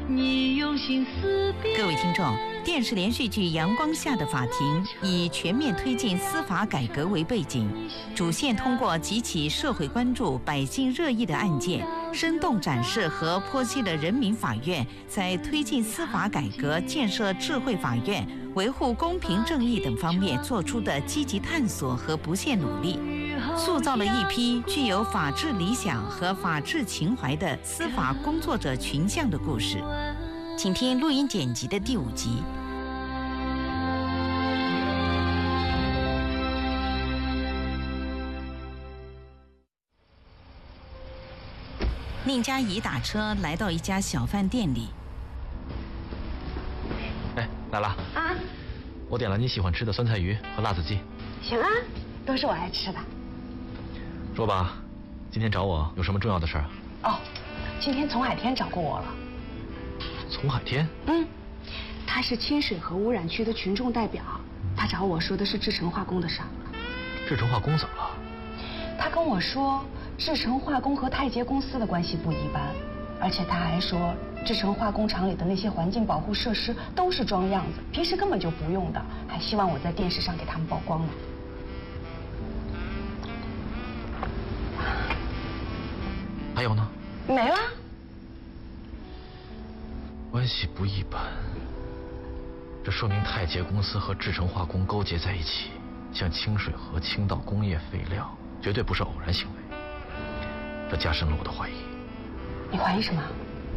你用心思辨。 各位听众，电视连续剧《阳光下的法庭》以全面推进司法改革为背景，主线通过几起社会关注、百姓热议的案件，生动展示和剖析了人民法院在推进司法改革、建设智慧法院、维护公平正义等方面做出的积极探索和不懈努力，塑造了一批具有法治理想和法治情怀的司法工作者群像的故事。请听录音剪辑的第5集。宁佳怡打车来到一家小饭店里。 哎，来了啊！我点了你喜欢吃的酸菜鱼和辣子鸡。 行啊，都是我爱吃的。 说吧，今天找我有什么重要的事儿？ 哦，今天丛海天找过我了。 丛海天？ 他是清水河污染区的群众代表，他找我说的是制成化工的事儿。 制成化工怎么了？ 他跟我说，制成化工和泰捷公司的关系不一般，而且他还说，制成化工厂里的那些环境保护设施都是装样子，平时根本就不用的，还希望我在电视上给他们曝光呢。 还有呢？ 没了。 关系不一般，这说明泰捷公司和制成化工勾结在一起，向清水河倾倒工业废料，绝对不是偶然行为。这加深了我的怀疑。 你怀疑什么？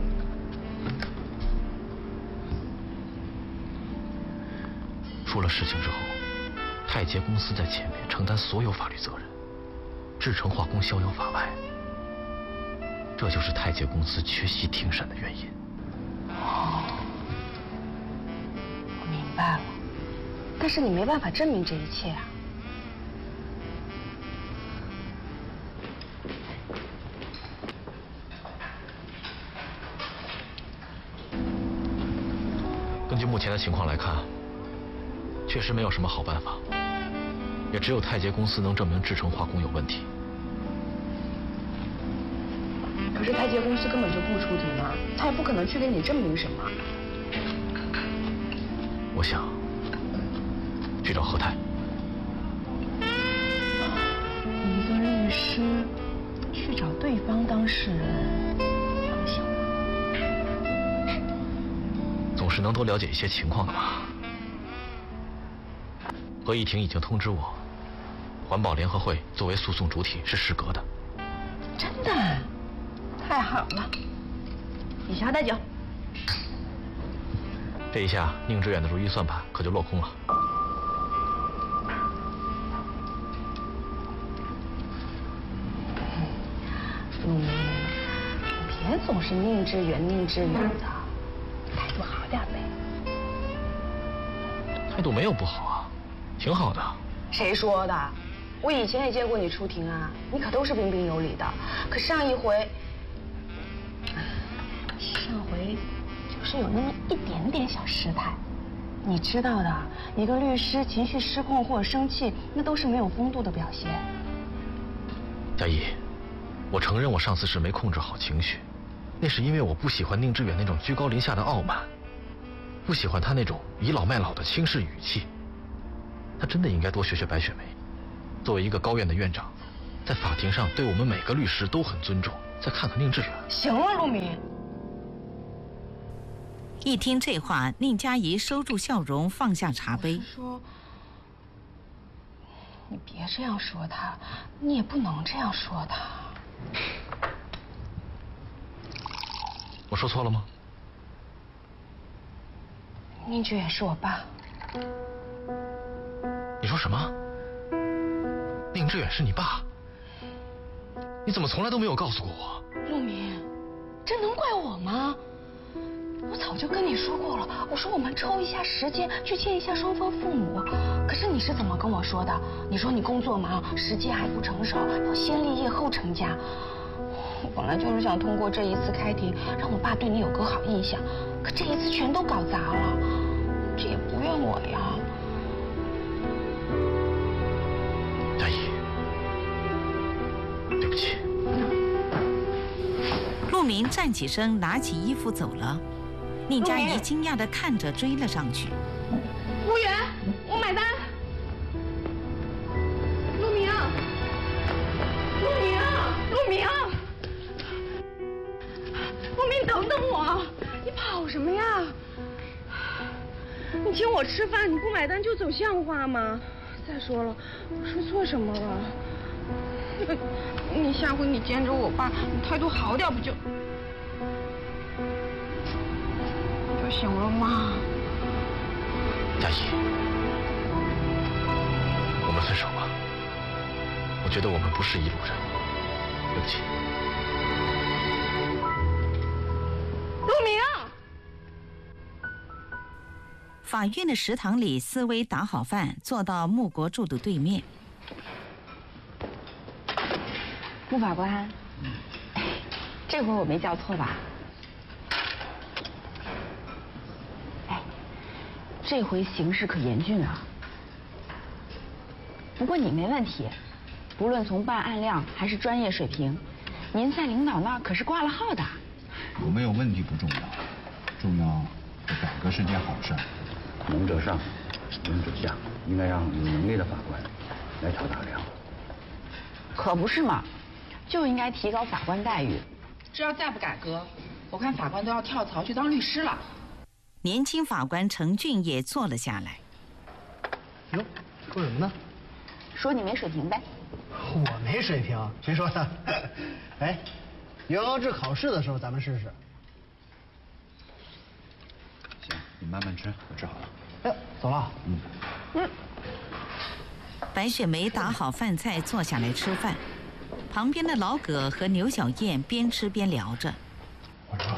出了事情之后，泰捷公司在前面承担所有法律责任，制成化工逍遥法外，这就是泰捷公司缺席庭审的原因。 哦，我明白了，但是你没办法证明这一切啊。 根据目前的情况来看，确实没有什么好办法，也只有泰捷公司能证明制成化工有问题。 可是泰捷公司根本就不出庭啊，他也不可能去给你证明什么。 我想去找何太。 一个律师去找对方当事人，放心吧。 总是能多了解一些情况的嘛。合议庭已经通知我，环保联合会作为诉讼主体是适格的。 真的？太好了，以下带酒。 这一下，宁致远的如意算盘可就落空了。 你别总是宁致远的，态度好点呗。 态度没有不好啊，挺好的。 谁说的？我以前也见过你出庭啊，你可都是彬彬有礼的。可上回就是有那么一点点小失态，你知道的。一个律师情绪失控或者生气，那都是没有风度的表现。 佳怡，我承认我上次是没控制好情绪，那是因为我不喜欢宁致远那种居高临下的傲慢，不喜欢他那种倚老卖老的轻视语气。他真的应该多学学白雪梅，作为一个高院的院长，在法庭上对我们每个律师都很尊重。再看看宁致远。 行了，陆明。 一听这话，宁佳怡收住笑容，放下茶杯。 我是说，你别这样说他，你也不能这样说他。 我说错了吗？ 宁致远是我爸。 你说什么？宁致远是你爸？你怎么从来都没有告诉过我？ 陆明，这能怪我吗？我早就跟你说过了，我说我们抽一下时间去见一下双方父母。可是你是怎么跟我说的？你说你工作忙，时机还不成熟，要先立业后成家。我本来就是想通过这一次开庭，让我爸对你有个好印象，可这一次全都搞砸了，这也不怨我呀。 佳怡，对不起。 陆明站起身，拿起衣服走了。 宁佳怡惊讶地看着追了上去。 服务员，我买单。陆明，陆明，等等我，你跑什么呀？你请我吃饭，你不买单就走，像话吗？再说了，我说错什么了？你下回你见着我爸，你态度好点不就行了吗？ 佳怡，我们分手吧。我觉得我们不是一路人，对不起。 陆明。 法院的食堂里，思薇打好饭，坐到穆国柱的对面。 穆法官，这回我没叫错吧？哎，这回形势可严峻啊。不过你没问题，不论从办案量还是专业水平，您在领导那儿可是挂了号的。 有没有问题不重要，重要这改革是件好事。 能者上，能者下，应该让有能力的法官来挑大梁。 可不是嘛，就应该提高法官待遇。这要再不改革，我看法官都要跳槽去当律师了。 年轻法官程俊也坐了下来。 哟，说什么呢？ 说你没水平呗。 我没水平，谁说的？哎，原熬制考试的时候咱们试试。 行，你慢慢吃，我治好了。 哎，走了。 白雪梅打好饭菜，坐下来吃饭。旁边的老葛和牛小燕边吃边聊着。 我说，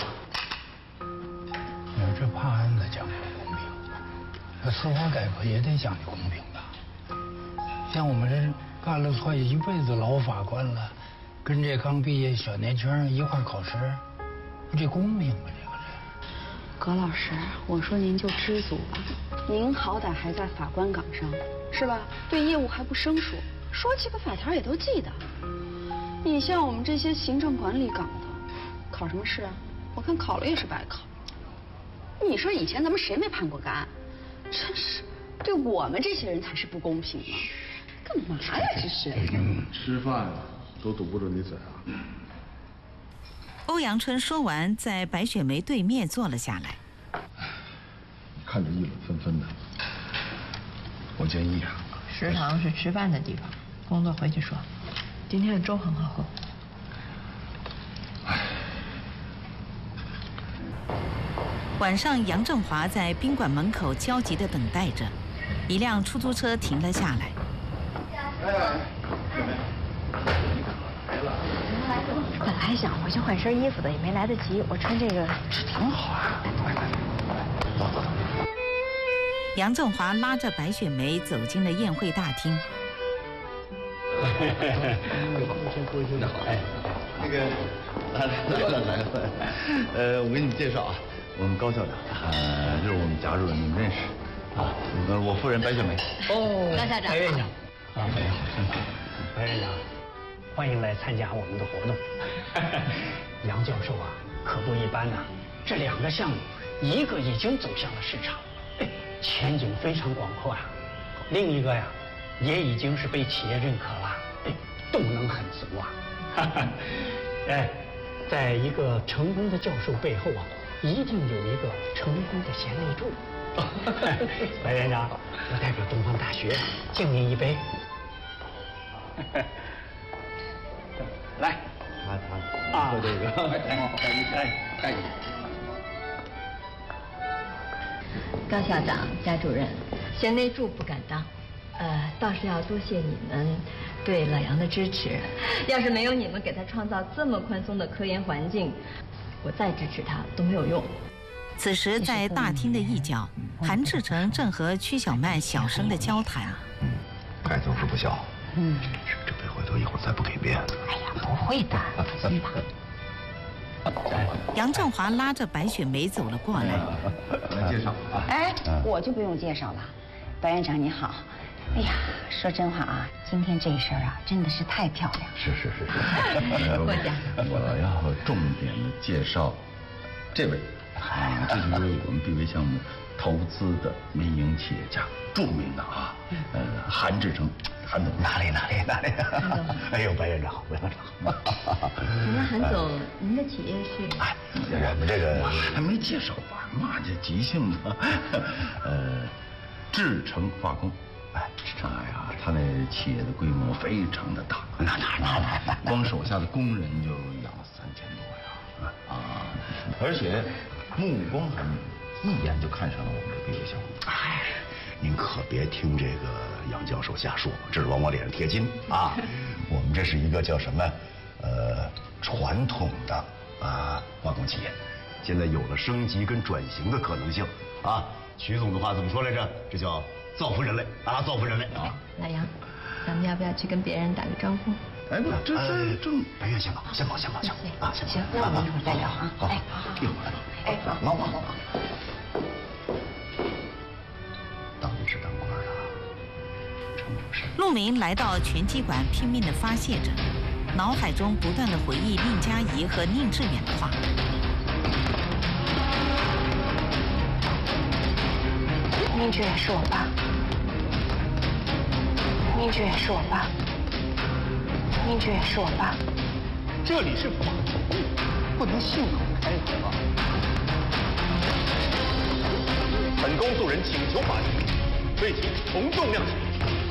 你们这判案的讲究公平，这司法改革也得讲究公平吧？像我们这干了快一辈子老法官了，跟这刚毕业小年轻人一块考试，这公平吗？ 葛老师，我说您就知足吧，您好歹还在法官岗上，是吧？对业务还不生疏，说几个法条也都记得。你像我们这些行政管理岗的，考什么试啊？我看考了也是白考。你说以前咱们谁没判过个案？真是，对我们这些人才是不公平呢。干嘛呀这是？ 吃饭都堵不住你嘴啊！ 欧阳春说完，在白雪梅对面坐了下来。 看着议论纷纷的，我建议啊， 食堂是吃饭的地方，工作回去说。今天的粥很好喝。 晚上，杨振华在宾馆门口焦急地等待着，一辆出租车停了下来。 本来想回去换身衣服的，也没来得及。我穿这个挺好啊。走走走。 杨振华拉着白雪梅走进了宴会大厅。 那好，哎，那个来了，我给你们介绍啊，我们高校长，这是我们贾主任，你们认识啊？我夫人白雪梅。 哦，高校长。 白院长。啊，哎呀，好，白院长，欢迎来参加我们的活动。杨教授啊，可不一般呐，这2个项目，一个已经走向了市场，前景非常广阔啊，另一个呀，也已经是被企业认可了，动能很足啊。哎，在一个成功的教授背后啊，一定有一个成功的贤内助。白院长，我代表东方大学敬您一杯。来，他喝这个，哎， 高校长、贾主任，贤内助不敢当，倒是要多谢你们对老杨的支持。要是没有你们给他创造这么宽松的科研环境，我再支持他都没有用。 此时，在大厅的一角，韩志成正和曲小曼小声的交谈。 该走是不孝。这回回头一会儿再不给面子。 哎呀，不会的，放心吧。 杨振华拉着白雪梅走了过来。 来介绍啊。 哎，我就不用介绍了。白院长你好。哎呀，说真话啊，今天这一身啊，真的是太漂亮。 是。 过奖。 我要重点的介绍这位， 这就是我们必为项目投资的民营企业家，著名的韩志成，韩总。哪里？哎呦，白院长。 那韩总，您的企业是？ 哎，我们这个还没介绍完嘛，这即兴的。志成化工。哎呀，他那企业的规模非常的大，那光手下的工人就养了3000多呀，而且目光很敏，一眼就看上了我们的毕业项目。 哎，您可别听这个杨教授瞎说，这是往我脸上贴金啊！我们这是一个叫什么传统的化工企业，现在有了升级跟转型的可能性啊。徐总的话怎么说来着？这叫造福人类啊，造福人类啊！ 老杨，咱们要不要去跟别人打个招呼？ 哎，这白月先跑啊，先跑。 行，那我们一会儿再聊啊。 好，一会儿。哎，忙。当律师当官的，成不是？ 陆明来到拳击馆，拼命地发泄着，脑海中不断地回忆宁佳怡和宁致远的话。 宁致远是我爸，宁致远是我爸，宁致远是我爸。 这里是法庭，不能信口开河。 本公诉人请求法庭对其从重量刑。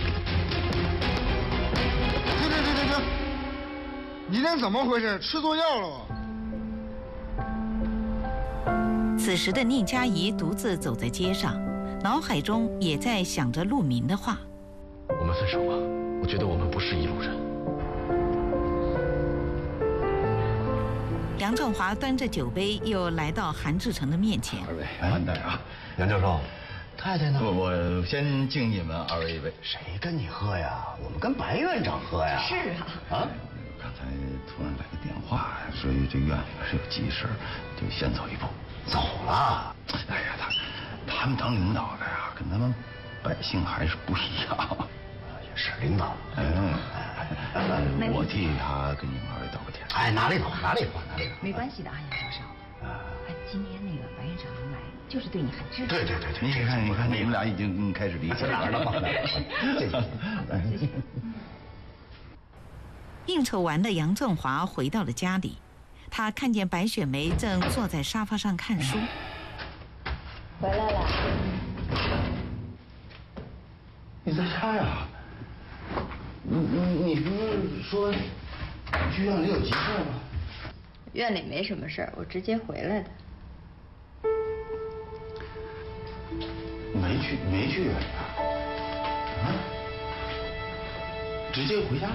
停！你那怎么回事？吃错药了吗？ 此时的宁佳怡独自走在街上，脑海中也在想着陆明的话。 我们分手吧，我觉得我们不是一路人。 杨振华端着酒杯又来到韩志成的面前。 二位慢点啊， 杨教授， 太太呢？ 我先敬你们二位一杯。 谁跟你喝呀？我们跟白院长喝呀。 是啊。 刚才突然来个电话，说这院里是有急事，就先走一步。 走了？ 哎呀，他们当领导的呀，跟咱们百姓还是不一样。 也是领导。 我替他跟你们二位道个歉。 哎，哪里走？ 没关系的啊，杨教授。今天那个白院长来，就是对你很支持。 对， 你看，你们俩已经开始理解了。谢谢。 应酬完的杨振华回到了家里，他看见白雪梅正坐在沙发上看书。 回来了。 你在家呀？你不是说去院里有急事吗？ 院里没什么事儿，我直接回来的。 没去院里啊？直接回家了？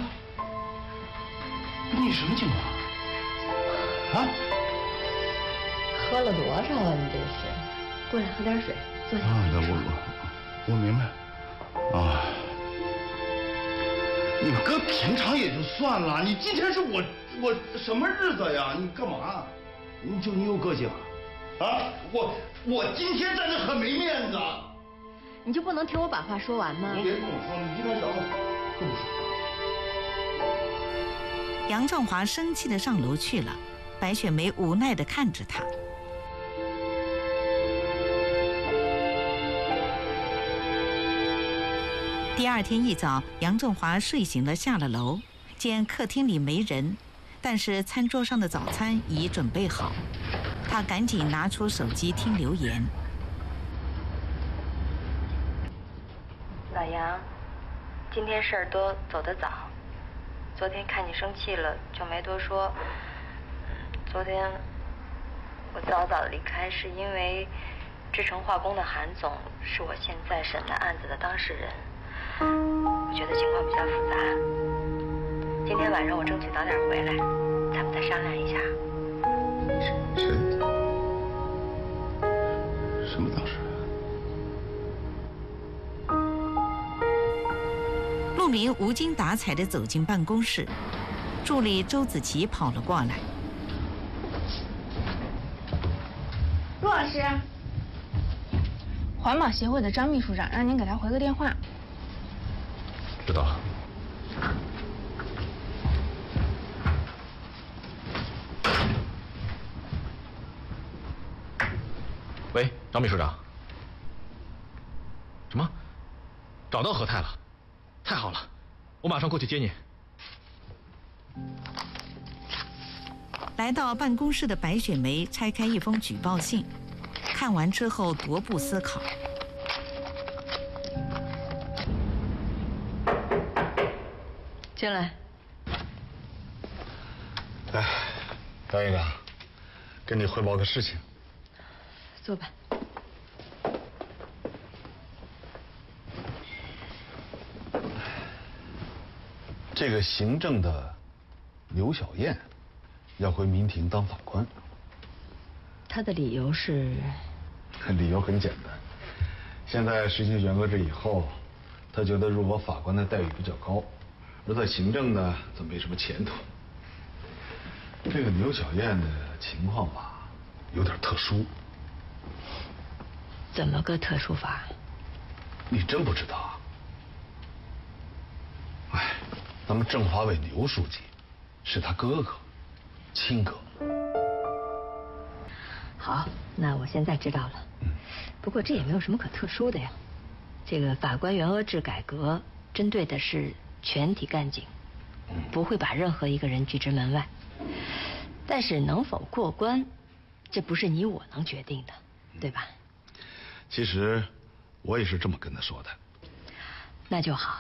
你什么情况？ 喝了多少啊？你这是？过来喝点水，坐下。 我明白。你搁平常也就算了，你今天是我什么日子呀？你干嘛？你有个性啊？我今天在这很没面子。 你就不能听我把话说完吗？ 你别跟我说，你今天找我更不说。 杨振华生气地上楼去了，白雪梅无奈地看着他。第二天一早，杨振华睡醒了，下了楼，见客厅里没人，但是餐桌上的早餐已准备好。他赶紧拿出手机听留言。 老杨，今天事儿多，走得早。昨天看你生气了，就没多说。昨天我早早的离开，是因为志成化工的韩总是我现在审的案子的当事人。我觉得情况比较复杂。今天晚上我争取早点回来，咱们再商量一下。 什么当事人？ 陆明无精打采地走进办公室，助理周子琪跑了过来。 陆老师，环保协会的张秘书长让您给他回个电话。 知道了。 喂，张秘书长。什么？找到何太了？太好了，我马上过去接你。 来到办公室的白雪梅拆开一封举报信，看完之后踱步思考。 进来。 哎，张院长，跟你汇报个事情。 坐吧。 这个行政的刘小燕要回民庭当法官。 他的理由是？ 理由很简单，现在实行员额制以后，他觉得入伙法官的待遇比较高，而在行政呢，则没什么前途。这个刘小燕的情况吧，有点特殊。 怎么个特殊法？ 你真不知道啊？哎，咱们政法委刘书记是他哥哥，亲哥。 好，那我现在知道了。不过这也没有什么可特殊的呀。这个法官员额制改革针对的是全体干警，不会把任何一个人拒之门外。但是能否过关，这不是你我能决定的，对吧？ 其实我也是这么跟他说的。 那就好。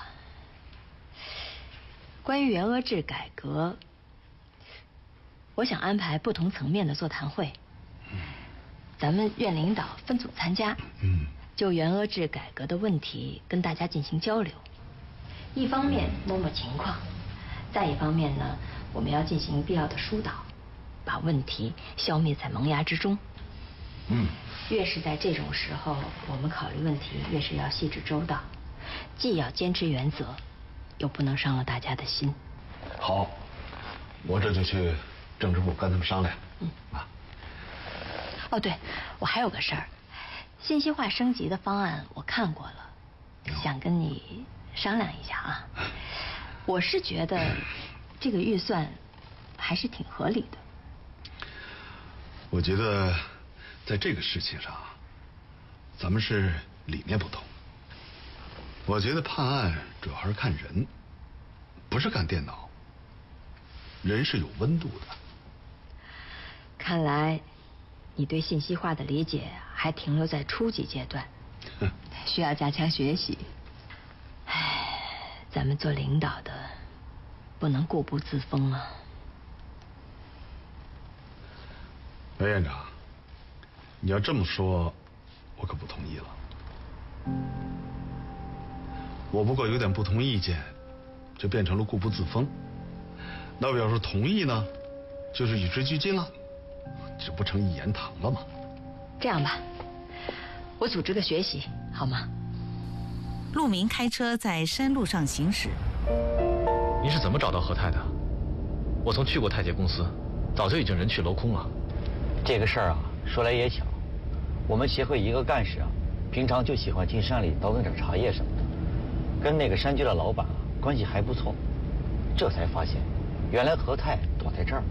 关于员额制改革，我想安排不同层面的座谈会。咱们院领导分组参加，就员额制改革的问题跟大家进行交流。一方面摸摸情况，再一方面呢，我们要进行必要的疏导，把问题消灭在萌芽之中。越是在这种时候，我们考虑问题越是要细致周到，既要坚持原则，又不能伤了大家的心。 好，我这就去政治部跟他们商量。 哦，对，我还有个事儿，信息化升级的方案我看过了，想跟你商量一下啊。我是觉得这个预算还是挺合理的。 我觉得在这个事情上，咱们是理念不同。我觉得判案主要还是看人，不是看电脑。人是有温度的。 看来你对信息化的理解还停留在初级阶段，需要加强学习。唉，咱们做领导的不能固步自封啊。 白院长，你要这么说，我可不同意了。我不过有点不同意见，就变成了固步自封。那我要是同意呢，就是与时俱进了，这不成一言堂了吗？ 这样吧，我组织个学习，好吗？ 陆明开车在山路上行驶。 您是怎么找到何太的？我曾去过太捷公司，早就已经人去楼空了。 这个事儿啊，说来也巧，我们协会一个干事啊，平常就喜欢进山里倒腾点茶叶什么的，跟那个山居的老板啊关系还不错，这才发现，原来何太躲在这儿。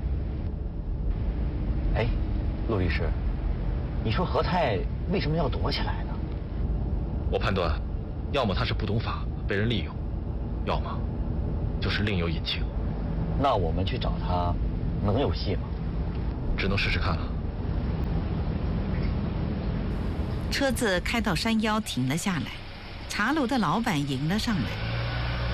哎，陆律师，你说何太为什么要躲起来呢？ 我判断，要么他是不懂法被人利用，要么就是另有隐情。 那我们去找他，能有戏吗？ 只能试试看了。 车子开到山腰停了下来，茶楼的老板迎了上来。